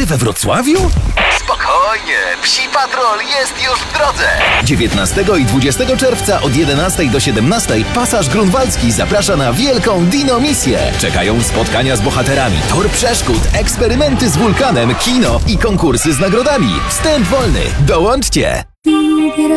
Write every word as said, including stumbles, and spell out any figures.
we Wrocławiu? Spokojnie, Psi Patrol jest już w drodze. dziewiętnastego i dwudziestego czerwca od jedenastej do siedemnastej Pasaż Grunwaldzki zaprasza na wielką dino-misję. Czekają spotkania z bohaterami, tor przeszkód, eksperymenty z wulkanem, kino i konkursy z nagrodami. Wstęp wolny. Dołączcie!